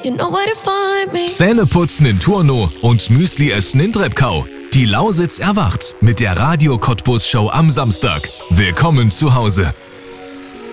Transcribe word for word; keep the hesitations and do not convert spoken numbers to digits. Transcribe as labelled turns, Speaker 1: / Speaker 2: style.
Speaker 1: You know where to find me.
Speaker 2: Zähneputzen in Turno und Müsli essen in Treppkau. Die Lausitz erwacht mit der Radio Cottbus Show am Samstag. Willkommen zu Hause.